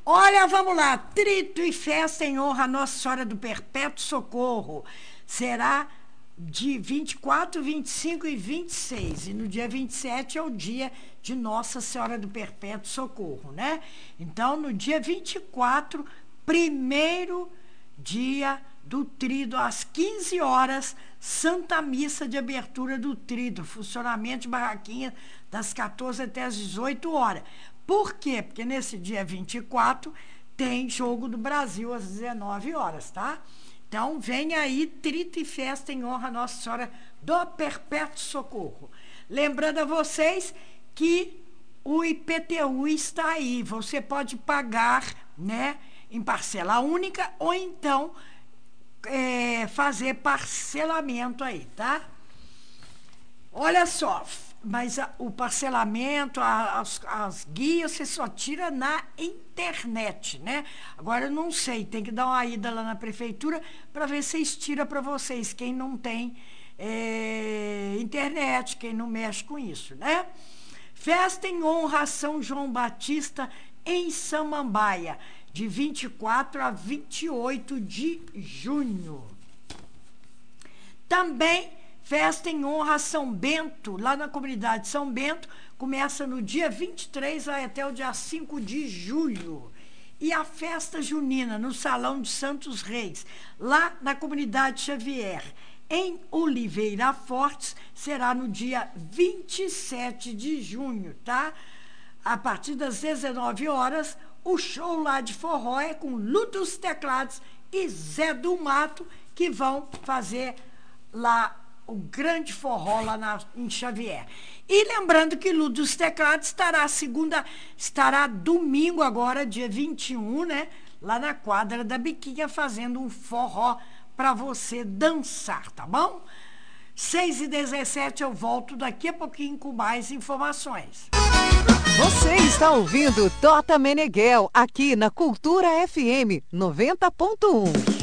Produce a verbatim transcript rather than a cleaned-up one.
Olha, vamos lá. Trito e festa em honra a Nossa Senhora do Perpétuo Socorro. Será de vinte e quatro, vinte e cinco e vinte e seis. E no dia vinte e sete é o dia de Nossa Senhora do Perpétuo Socorro, né? Então, no dia vinte e quatro, primeiro dia do Tríduo, às quinze horas, Santa Missa de abertura do Tríduo, funcionamento de barraquinha das quatorze até as dezoito horas. Por quê? Porque nesse dia vinte e quatro tem Jogo do Brasil às dezenove horas, tá? Então, vem aí, trito e festa em honra a Nossa Senhora do Perpétuo Socorro. Lembrando a vocês que o I P T U está aí. Você pode pagar, né, em parcela única ou então é, fazer parcelamento aí, tá? Olha só, mas a, o parcelamento, a, as, as guias, você só tira na internet, né? Agora, eu não sei, tem que dar uma ida lá na prefeitura para ver se eles tiram para vocês, quem não tem é, internet, quem não mexe com isso, né? Festa em honra a São João Batista em Samambaia, de vinte e quatro a vinte e oito de junho. Também festa em honra a São Bento, lá na comunidade São Bento, começa no dia vinte e três, vai até o dia cinco de julho. E a festa junina no Salão de Santos Reis, lá na comunidade Xavier, em Oliveira Fortes, será no dia vinte e sete de junho, tá? A partir das dezenove horas, o show lá de forró é com Lu dos Teclados e Zé do Mato, que vão fazer lá o grande forró lá na, em Xavier. E lembrando que Lu dos Teclados estará segunda, estará domingo agora, dia vinte e um, né? Lá na quadra da Biquinha, fazendo um forró para você dançar, tá bom? seis e dezessete eu volto daqui a pouquinho com mais informações. Você está ouvindo Tota Meneghel, aqui na Cultura F M noventa ponto um.